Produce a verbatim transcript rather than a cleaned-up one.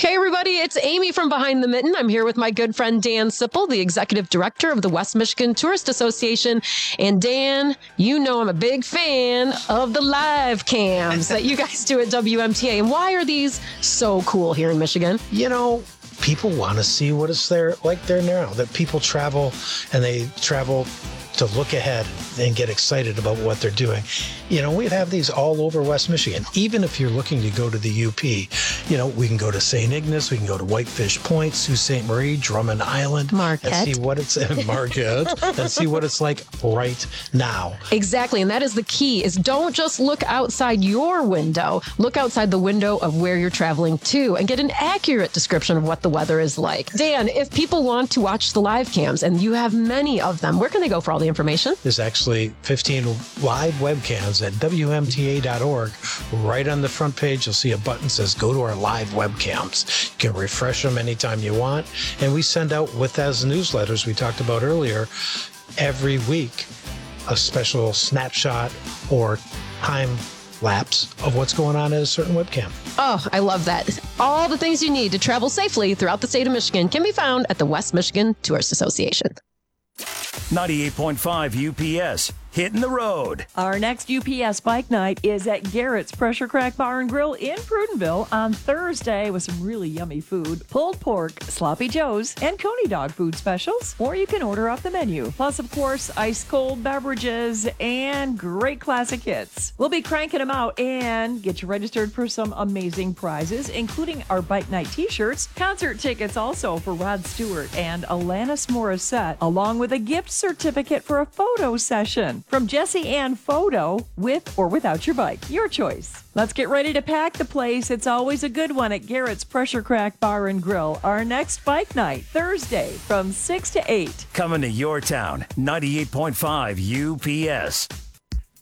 Hey, everybody, it's Amy from Behind the Mitten. I'm here with my good friend Dan Sipple, the executive director of the West Michigan Tourist Association. And Dan, you know I'm a big fan of the live cams that you guys do at W M T A. And why are these so cool here in Michigan? You know, people want to see what it's there like there now, that people travel and they travel to look ahead and get excited about what they're doing. You know, we have these all over West Michigan. Even if you're looking to go to the U P, you know, we can go to Saint Ignace, we can go to Whitefish Point, Sault Ste. Marie, Drummond Island, Marquette. and see what it's Marquette, and see what it's like right now. Exactly, and that is the key: is don't just look outside your window. Look outside the window of where you're traveling to, and get an accurate description of what the weather is like. Dan, if people want to watch the live cams, and you have many of them, where can they go for all the information? There's actually fifteen live webcams at W M T A dot org. Right on the front page, you'll see a button that says go to our live webcams. You can refresh them anytime you want. And we send out with as newsletters we talked about earlier every week a special snapshot or time lapse of what's going on at a certain webcam. Oh, I love that. All the things you need to travel safely throughout the state of Michigan can be found at the West Michigan Tourist Association. ninety-eight point five U P S, hitting the road. Our next U P S Bike Night is at Garrett's Pressure Crack Bar and Grill in Prudenville on Thursday with some really yummy food, pulled pork, sloppy joes, and Coney dog food specials. Or you can order off the menu. Plus, of course, ice-cold beverages and great classic hits. We'll be cranking them out and get you registered for some amazing prizes, including our Bike Night t-shirts, concert tickets also for Rod Stewart and Alanis Morissette, along with a gift certificate for a photo session from Jesse Ann Photo, with or without your bike. Your choice. Let's get ready to pack the place. It's always a good one at Garrett's Pressure Crack Bar and Grill. Our next Bike Night, Thursday from six to eight. Coming to your town, ninety-eight point five U P S.